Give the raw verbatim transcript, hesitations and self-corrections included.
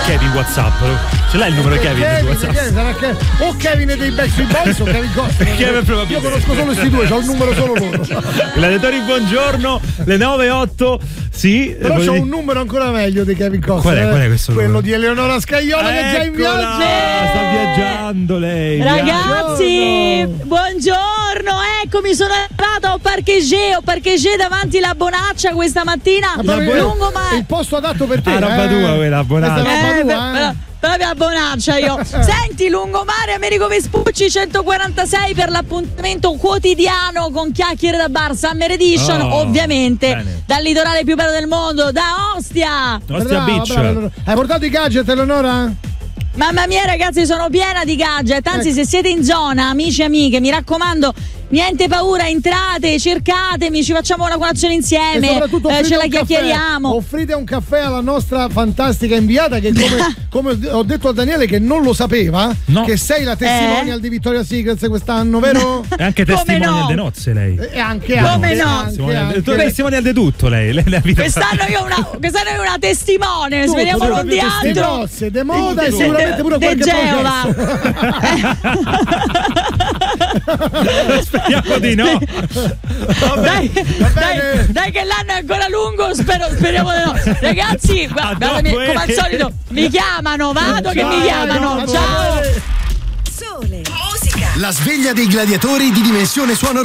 Kevin WhatsApp? Ce l'hai il numero di Kevin, Kevin WhatsApp? Kevin, sarà Kevin. O Kevin dei Backstreet Boys o Kevin Costa. Kevin Io conosco solo questi due, ho il numero solo loro. Gladiatori, buongiorno, le nove e otto. Sì, però volevi... c'ho un numero ancora meglio di Kevin Costa. Qual è, qual è questo Quello numero? di Eleonora Scagliola, che è già in viaggio. Sta viaggiando lei. Ragazzi, buongiorno. Eccomi, sono arrivata a Parchegé, ho Parchegé davanti la Bonaccia questa mattina. Lungomare. Il posto adatto per te. Ah, roba eh. tua quella, Bonaccia. Eh, tua, per, eh. proprio a Bonaccia io. Senti, Lungomare, Americo Vespucci centoquarantasei per l'appuntamento quotidiano con Chiacchiere da Bar Summer Edition, oh, ovviamente bene. dal litorale più bello del mondo, da Ostia. Ostia Brava, Beach. brava. Hai portato i gadget, Eleonora? Mamma mia ragazzi, sono piena di gadget, anzi eh. se siete in zona, amici e amiche, mi raccomando, niente paura, entrate, cercatemi, ci facciamo una colazione insieme, e soprattutto eh, ce la caffè. chiacchieriamo. Offrite un caffè alla nostra fantastica inviata che come, come ho detto a Daniele che non lo sapeva, no. che sei la testimonial eh? di Victoria's Secret quest'anno, vero? È anche testimonial no? de nozze lei. E anche come anche, no? anche, Testimonial, anche. de, testimonial di tutto lei. lei la vita Quest'anno io una, quest'anno io una testimone, Tu, speriamo non di De altro. nozze, de moda De- e sicuramente de- pure de qualche Geova. processo. Speriamo di no. Dai, dai, dai che l'anno è ancora lungo, spero, speriamo di no. Ragazzi, guarda, mi, come al solito mi chiamano, vado che mi chiamano. Ciao. Sole, musica. La sveglia dei gladiatori di Dimensione Suono